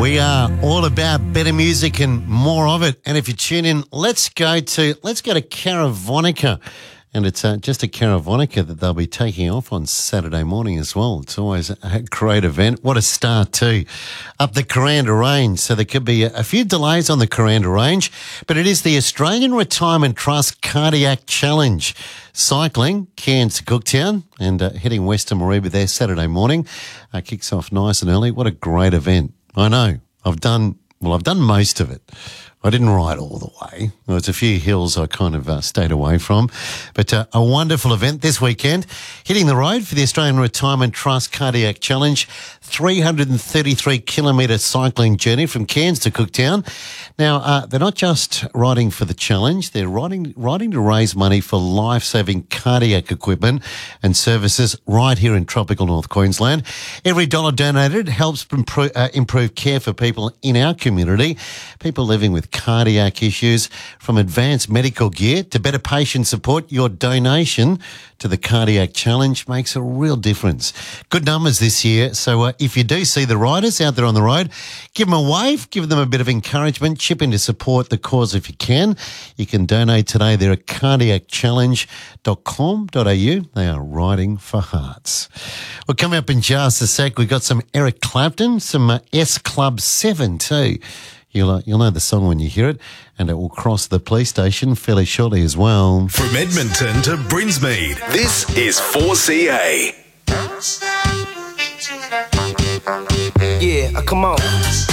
We are all about better music and more of it. And if you tune in, let's go to Caravonica. And it's just a Caravonica that they'll be taking off on Saturday morning as well. It's always a great event. What a start too. Up the Kuranda Range. So there could be a few delays on the Kuranda Range, but it is the Australian Retirement Trust Cardiac Challenge. Cycling, Cairns to Cooktown, and heading west to Mareeba there Saturday morning. Kicks off nice and early. What a great event. I know. I've done most of it. I didn't ride all the way. There's a few hills I kind of stayed away from. But a wonderful event this weekend. Hitting the road for the Australian Retirement Trust Cardiac Challenge. 333-kilometre cycling journey from Cairns to Cooktown. Now, they're not just riding for the challenge. They're riding to raise money for life-saving cardiac equipment and services right here in tropical North Queensland. Every dollar donated helps improve care for people in our community, people living with cardiac issues. From advanced medical gear to better patient support, your donation to the Cardiac Challenge makes a real difference. Good numbers this year, so if you do see the riders out there on the road, give them a wave, give them a bit of encouragement, chip in to support the cause if you can. You can donate today. They're at cardiacchallenge.com.au. They are riding for hearts. We'll come up in just a sec. We've got some Eric Clapton, some S Club 7 too. You'll know the song when you hear it, and it will cross the police station fairly shortly as well. From Edmonton to Brinsmead, this is 4CA. Yeah, come on.